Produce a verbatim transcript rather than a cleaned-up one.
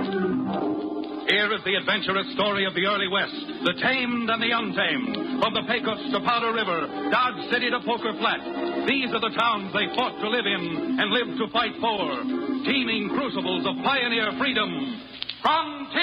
Here is the adventurous story of the early West, the tamed and the untamed. From the Pecos to Powder River, Dodge City to Poker Flat. These are the towns they fought to live in and lived to fight for. Teeming crucibles of pioneer freedom. From